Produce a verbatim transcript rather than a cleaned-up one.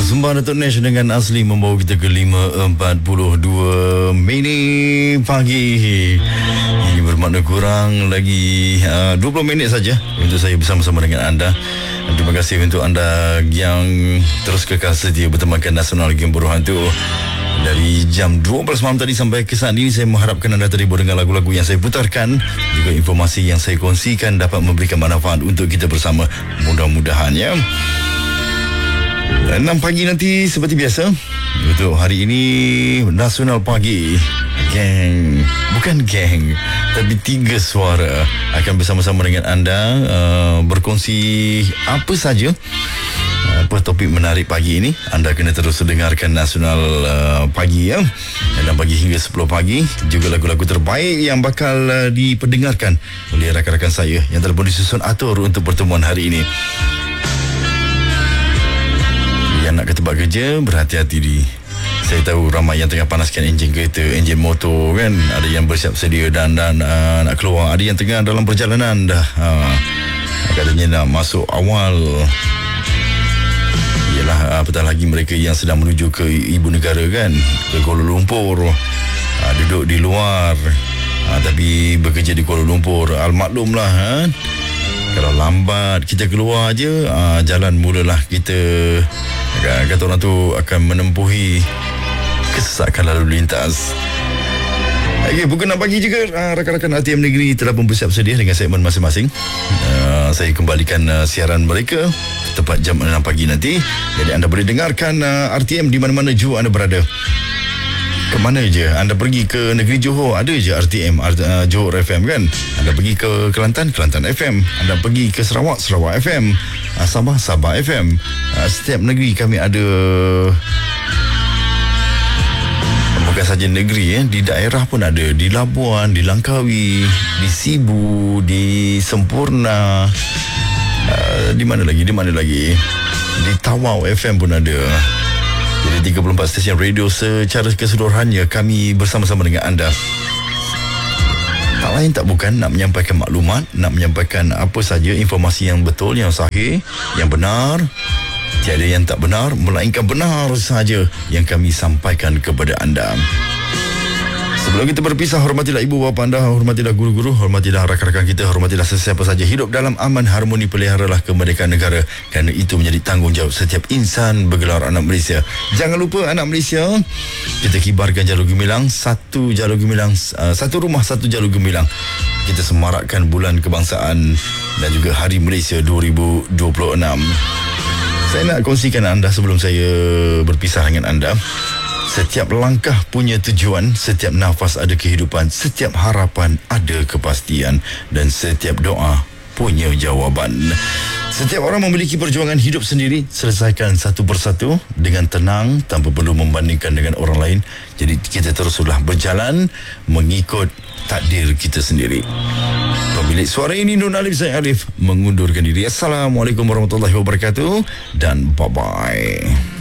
Zumba Datuk Nash dengan Asli membawa kita ke lima empat puluh dua minit pagi. Ini bermakna kurang lagi uh, dua puluh minit saja untuk saya bersama-sama dengan anda. Dan terima kasih untuk anda yang terus kekal setia bertemankan Nasional Game Berhantu. Dari jam dua belas malam tadi sampai ke saat ini, saya mengharapkan anda terhibur dengan lagu-lagu yang saya putarkan. Juga informasi yang saya kongsikan dapat memberikan manfaat untuk kita bersama. Mudah-mudahan ya. enam pagi nanti seperti biasa. Untuk hari ini Nasional Pagi, geng, bukan geng, tapi tiga suara akan bersama-sama dengan anda uh, berkongsi apa saja, apa topik menarik pagi ini. Anda kena terus dengarkan Nasional uh, Pagi ya. enam pagi hingga sepuluh pagi. Juga lagu-lagu terbaik yang bakal uh, diperdengarkan oleh rakan-rakan saya yang telah pun disusun atur untuk pertemuan hari ini. Yang nak ke tempat kerja, berhati-hati di. Saya tahu ramai yang tengah panaskan enjin kereta, enjin motor kan. Ada yang bersiap sedia dan, dan uh, nak keluar. Ada yang tengah dalam perjalanan dah. Uh, katanya nak masuk awal. Yalah, apatah lagi mereka yang sedang menuju ke ibu negara kan, ke Kuala Lumpur. Uh, duduk di luar, uh, tapi bekerja di Kuala Lumpur. Al-maklumlah kan. Kalau lambat kita keluar je, uh, jalan mulalah kita, kata orang tu, akan menempuhi kesesakan lalu lintas. Okey, pukul enam pagi juga uh, rakan-rakan R T M Negeri telah pun bersiap sedia dengan segmen masing-masing. Uh, saya kembalikan uh, siaran mereka tepat jam enam pagi nanti. Jadi anda boleh dengarkan uh, R T M di mana-mana jua anda berada. Ke mana je anda pergi, ke negeri Johor ada je R T M, uh, Johor F M kan. Anda pergi ke Kelantan, Kelantan F M. Anda pergi ke Sarawak, Sarawak F M. uh, Sabah, Sabah F M. uh, Setiap negeri kami ada. Bukan saja negeri, eh, di daerah pun ada. Di Labuan, di Langkawi, di Sibu, di Sempurna, uh, di mana lagi, di mana lagi di Tawau F M pun ada. Jadi tiga puluh empat stesen radio secara keseluruhannya kami bersama-sama dengan anda. Tak lain tak bukan nak menyampaikan maklumat, nak menyampaikan apa saja informasi yang betul, yang sahih, yang benar. Tiada yang tak benar, melainkan benar saja yang kami sampaikan kepada anda. Sebelum kita berpisah, hormatilah ibu bapa anda, hormatilah guru-guru, hormatilah rakan-rakan kita, hormatilah sesiapa saja. Hidup dalam aman, harmoni, peliharalah kemerdekaan negara, kerana itu menjadi tanggungjawab setiap insan bergelar anak Malaysia. Jangan lupa anak Malaysia, kita kibarkan jalur gemilang, satu jalur gemilang, uh, satu rumah, satu jalur gemilang. Kita semarakkan bulan kebangsaan dan juga Hari Malaysia dua ribu dua puluh enam. Saya nak kongsikan anda sebelum saya berpisah dengan anda. Setiap langkah punya tujuan, setiap nafas ada kehidupan, setiap harapan ada kepastian, dan setiap doa punya jawaban. Setiap orang memiliki perjuangan hidup sendiri. Selesaikan satu persatu dengan tenang, tanpa perlu membandingkan dengan orang lain. Jadi kita teruslah berjalan mengikut takdir kita sendiri. Pemilik suara ini Nur Alif, saya Alif mengundurkan diri. Assalamualaikum warahmatullahi wabarakatuh dan bye-bye.